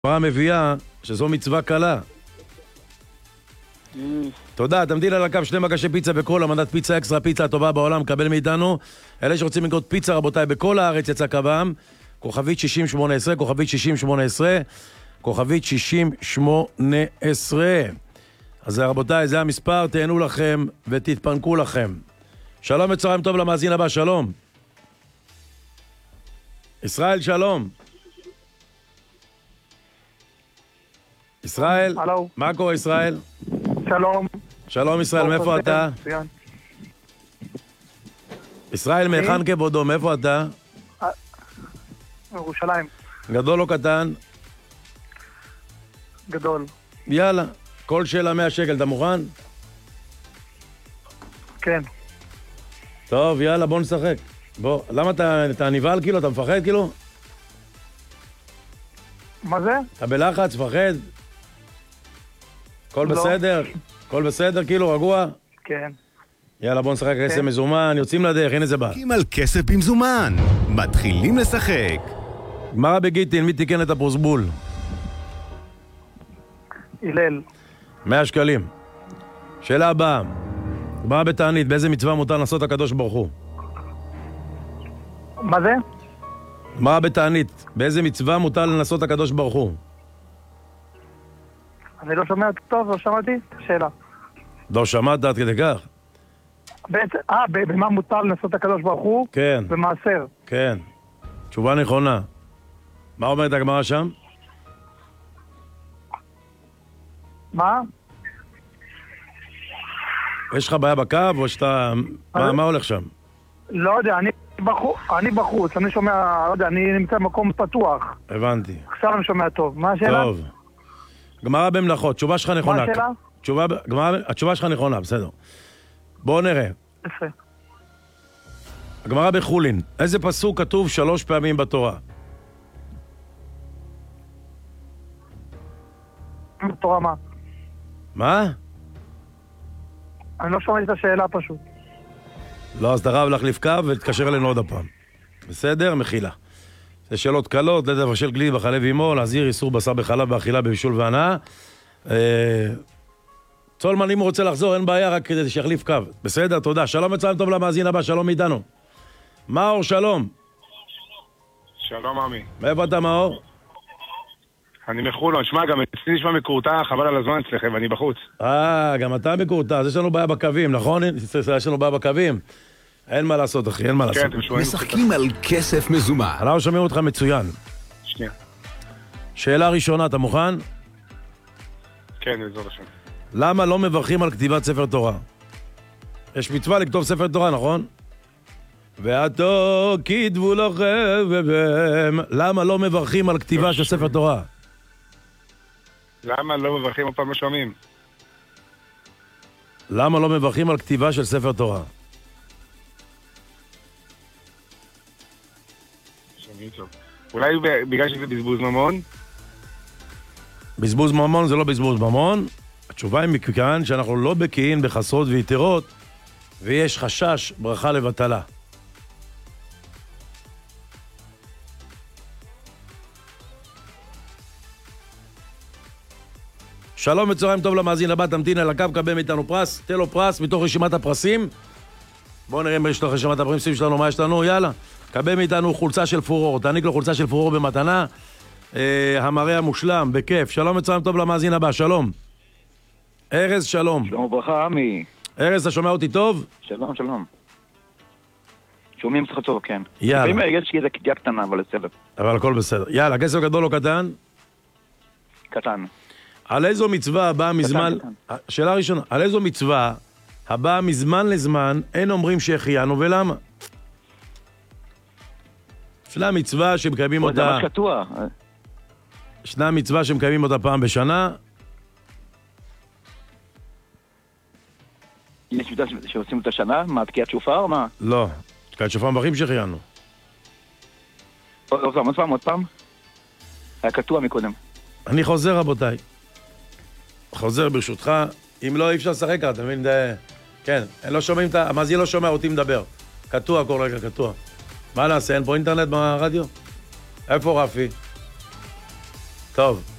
הגמרא מביאה שזו מצווה קלה. תודה, תמתין על הקו 2 מגשי פיצה בכל המנת פיצה אקסטרה, פיצה הטובה בעולם, קבל מאיתנו. אלה שרוצים לקנות פיצה, רבותיי, בכל הארץ יצא קבם, כוכבית 6018, כוכבית 6018, כוכבית 6018. אז רבותיי, זה המספר, תהנו לכם ותתפנקו לכם. שלום וצהריים טוב למאזין הבא, שלום. ישראל, שלום. ישראל, הלו. מה קורה ישראל? שלום. שלום ישראל, מאיפה אתה? ישראל מהיכן כבודו, מאיפה אתה? ירושלים. גדול או קטן? גדול. יאללה, כל שאלה 100 שקל, אתה מוכן? כן. טוב, יאללה, בוא נשחק. בוא, למה אתה נבהל כאילו? אתה מפחד כאילו? מה זה? אתה בלחץ, מפחד? הכל בסדר? הכל בסדר כאילו, רגוע? כן. יאללה, בוא נשחק כסף מזומן, יוצאים לדרך, הנה זה בא. על כסף במזומן, מתחילים לשחק. גמרא בגיטין, מי תיקן את הפרוסבול? הלל. 100 שקלים. שאלה הבאה, גמרא בתענית, באיזה מצווה מותר לעשות הקדוש ברוך הוא? מה זה? גמרא בתענית, באיזה מצווה מותר לנסות הקדוש ברוך הוא? אני לא שומע טוב, לא שמעתי? שאלה. לא שמעת עד כדי כך? במה מותר לנסות הקדוש ברוך הוא? כן. במעשר. כן. תשובה נכונה. מה אומרת הגמרא שם? מה? יש לך בעיה בקו או שאתה... מה הולך שם? לא יודע, אני בחוץ, אני שומע, לא יודע, אני נמצא במקום פתוח. הבנתי. עכשיו אני שומע טוב. מה השאלה? טוב. גמרא במלאכות, תשובה שלך נכונה. מה השאלה? התשובה שלך נכונה, בסדר. בואו נראה. יפה. הגמרא בחולין, איזה פסוק כתוב 3 פעמים בתורה? בתורה מה? מה? אני לא שומע את השאלה פשוט. לא, אז אתה חייב להחליף קו ותתקשר אלינו עוד הפעם. בסדר? מחילה. זה שאלות קלות, לבשל גלידה בחלב אימו, להזהיר איסור בשר בחלב באכילה בבישול והנאה. צולמן, אם הוא רוצה לחזור, אין בעיה, רק כדי שיחליף קו. בסדר, תודה. שלום וצהריים טוב למאזין הבא, שלום מאיתנו. מאור, שלום. שלום, עמי. מאיפה אתה, מאור? אני מחולון. שמע, גם אצלי נשמע מקורטה, חבל על הזמן אצלכם, ואני בחוץ. גם אתה מקורטה, אז יש לנו בעיה בקווים, נכון? יש לנו בעיה בקווים. אין מה לעשות, אחי, אין מה לעשות. כן, אתם שומעים. משחקים על כסף מזומן. אנחנו שומעים אותך מצוין. שנייה. שאלה ראשונה, אתה מוכן? כן, בעזרת השם. למה לא מברכים על כתיבת ספר תורה? יש מצווה לכתוב ספר תורה, נכון? ועתו כתבו לכם. למה לא מברכים על כתיבה של ספר תורה? למה לא מברכים עוד פעם לא שומעים? למה לא מברכים על כתיבה של ספר תורה? שומעים טוב. אולי בגלל שזה בזבוז ממון? בזבוז ממון זה לא בזבוז ממון. התשובה היא מכאן שאנחנו לא בקיאים בחסרות ויתרות, ויש חשש ברכה לבטלה. שלום וצהריים טוב למאזין הבא, תמתין על הקו, קבל מאיתנו פרס, תן לו פרס מתוך רשימת הפרסים. בואו נראה אם יש לו רשימת הפרסים שלנו, מה יש לנו, יאללה. קבל מאיתנו חולצה של פורור, תעניק לו חולצה של פורור במתנה. המראה המושלם, בכיף. שלום וצהריים טוב למאזין הבא, שלום. ארז, שלום. שלום וברכה, עמי. ארז, אתה שומע אותי טוב? שלום, שלום. שומעים צריך טוב, כן. יאללה. לפעמים יש לי איזה קדיעה קטנה, אבל בסדר. אבל הכל בסדר. יאללה, כסף גדול או קטן? קטן. על איזו מצווה הבאה מזמן... קטן. שאלה ראשונה, על איזו מצווה הבאה מזמן לזמן אין אומרים שהחיינו ולמה? ישנה מצווה שמקיימים אותה... זה ממש קטוע. ישנה מצווה שמקיימים אותה פעם בשנה. יש מצווה שעושים את השנה? מה, תקיעת שופר? מה? לא, תקיעת שופר מברכים שהחיינו. עוד פעם? היה קטוע מקודם. אני חוזר רבותיי. חוזר ברשותך. אם לא, אי אפשר לשחק, אתה מבין? כן, לא שומעים את... המאזין לא שומע אותי מדבר. קטוע כל רגע, קטוע. מה נעשה? אין פה אינטרנט ברדיו? איפה רפי? טוב. טוב.